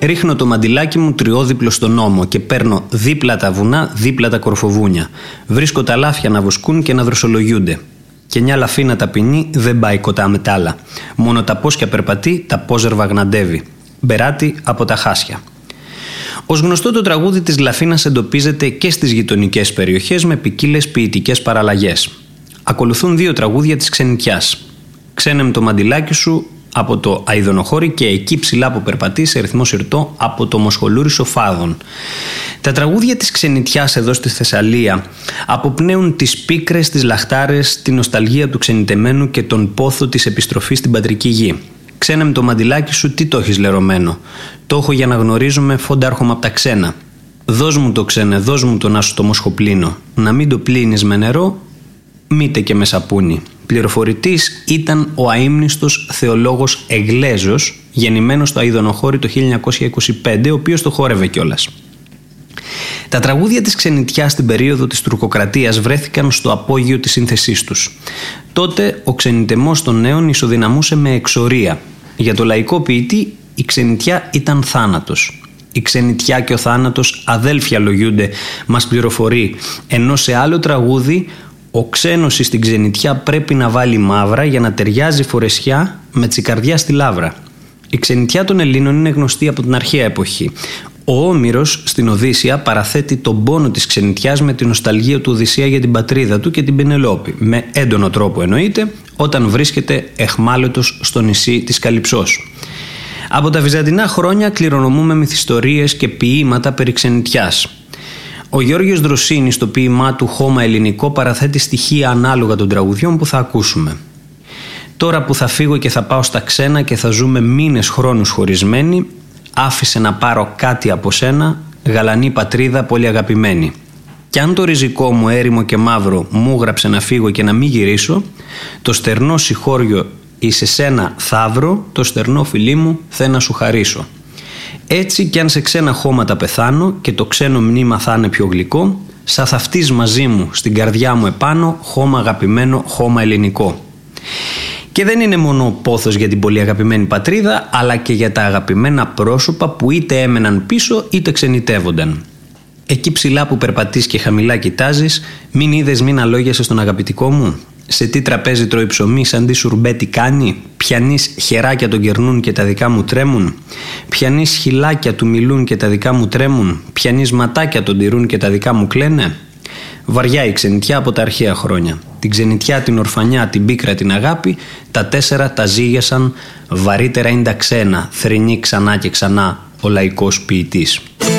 Ρίχνω το μαντιλάκι μου τριώδιπλο στον ώμο και παίρνω δίπλα τα βουνά, δίπλα τα κορφοβούνια. Βρίσκω τα λάφια να βοσκούν και να δροσολογιούνται. Και μια λαφίνα ταπεινή δεν πάει κοτά με τ' άλλα. Μόνο τα πόσκια περπατεί, τα πόζερβα γναντεύει. Μπεράτη από τα χάσια. Ως γνωστό, το τραγούδι της Λαφίνας εντοπίζεται και στις γειτονικές περιοχές με ποικίλες ποιητικές παραλλαγές. Ακολουθούν 2 τραγούδια της Ξενιτιάς. «Ξένε με το μαντιλάκι σου» από το Αηδονοχώρι και «Εκεί ψηλά που περπατεί» σε ρυθμό συρτό από το Μοσχολούρι Σοφάδων. Τα τραγούδια της Ξενιτιάς εδώ στη Θεσσαλία αποπνέουν τις πίκρες, τις λαχτάρες, την νοσταλγία του ξενιτεμένου και τον πόθο της επιστροφής στην πατρική γη. «Ξένε με το μαντιλάκι σου, τι το έχεις λερωμένο? Το έχω για να γνωρίζουμε, φόντα έρχομαι απ' τα ξένα. Δώσ' μου το ξένε, δώσ' μου το να σου το μοσχοπλύνω. Να μην το πλύνεις με νερό, μήτε και με σαπούνι». Πληροφορητής ήταν ο αείμνηστος θεολόγος Εγλέζος, γεννημένος στο Αηδονοχώρι το 1925, ο οποίος το χόρευε κιόλας. Τα τραγούδια της Ξενιτιάς στην περίοδο της τουρκοκρατίας βρέθηκαν στο απόγειο της σύνθεσής τους. Τότε ο ξενιτεμός των νέων ισοδυναμούσε με εξορία. Για το λαϊκό ποιητή η Ξενιτιά ήταν θάνατος. Η Ξενιτιά και ο θάνατος αδέλφια λογιούνται, μας πληροφορεί, ενώ σε άλλο τραγούδι ο ξένος στην Ξενιτιά πρέπει να βάλει μαύρα για να ταιριάζει φορεσιά με τσικαρδιά στη λάβρα. Η Ξενιτιά των Ελλήνων είναι γνωστή από την αρχαία εποχή. Ο Όμηρος στην Οδύσσεια παραθέτει τον πόνο της Ξενιτιάς με την νοσταλγία του Οδυσσέα για την πατρίδα του και την Πενελόπη, με έντονο τρόπο εννοείται, όταν βρίσκεται εχμάλωτος στο νησί της Καλυψός. Από τα βυζαντινά χρόνια κληρονομούμε μυθιστορίες και ποίηματα περί Ξενιτιάς. Ο Γιώργος Δροσίνης στο ποίημά του «Χώμα Ελληνικό» παραθέτει στοιχεία ανάλογα των τραγουδιών που θα ακούσουμε. «Τώρα που θα φύγω και θα πάω στα ξένα και θα ζούμε μήνες χρόνους χωρισμένοι, άφησε να πάρω κάτι από σένα, γαλανή πατρίδα πολύ αγαπημένη. Κι αν το ριζικό μου έρημο και μαύρο μου γράψε να φύγω και να μην γυρίσω, το στερνό συγχώριο εις εσένα θαύρο, το στερνό φιλί μου θε να σου χαρίσω. Έτσι κι αν σε ξένα χώματα πεθάνω και το ξένο μνήμα θα είναι πιο γλυκό, σα θα φτείς μαζί μου στην καρδιά μου επάνω, χώμα αγαπημένο, χώμα ελληνικό». Και δεν είναι μόνο πόθος για την πολύ αγαπημένη πατρίδα, αλλά και για τα αγαπημένα πρόσωπα που είτε έμεναν πίσω είτε ξενιτεύονταν. «Εκεί ψηλά που περπατείς και χαμηλά κοιτάζεις, μην είδες μην αλόγιασες τον αγαπητικό μου. Σε τι τραπέζι τρώει ψωμί, σαν τι σουρμπέτι κάνει. Πιανείς χεράκια τον κερνούν και τα δικά μου τρέμουν. Πιανείς χυλάκια του μιλούν και τα δικά μου τρέμουν. Πιανείς ματάκια τον τηρούν και τα δικά μου κλαίνε». Βαριά η Ξενιτιά από τα αρχαία χρόνια. Την Ξενιτιά, την ορφανιά, την πίκρα, την αγάπη, τα 4 τα ζήγιασαν, βαρύτερα είναι τα ξένα, θρηνεί ξανά και ξανά ο λαϊκός ποιητής.